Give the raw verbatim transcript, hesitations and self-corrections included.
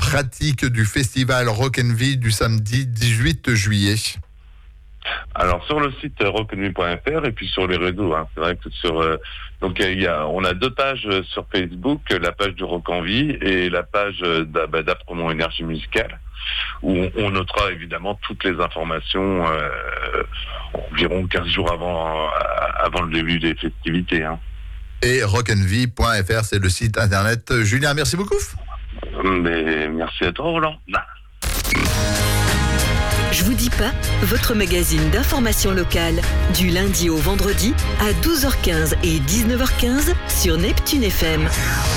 pratique du festival Rock and Vie du samedi dix-huit juillet? Alors sur le site rock and vie point f r et puis sur les réseaux, hein. C'est vrai que sur euh, donc il y a on a deux pages sur Facebook, la page du Rock en Vie et la page d'Apromont Énergie Musicale, où on, on notera évidemment toutes les informations euh, environ quinze jours avant euh, avant le début des festivités, hein. Et rock and vie point f r, c'est le site internet. Julien, merci beaucoup. Mais merci à toi, Roland. Je vous dis pas, votre magazine d'information locale, du lundi au vendredi à douze heures quinze et dix-neuf heures quinze sur Neptune F M.